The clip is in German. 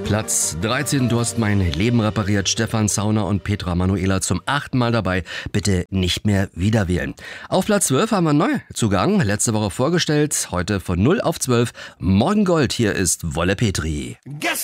Platz 13, du hast mein Leben repariert. Stefan Zauner und Petra Manuela zum 8. Mal dabei. Bitte nicht mehr wieder wählen. Auf Platz 12 haben wir neu Zugang. Letzte Woche vorgestellt, heute von 0 auf 12. Morgen Gold, hier ist Wolle Petri.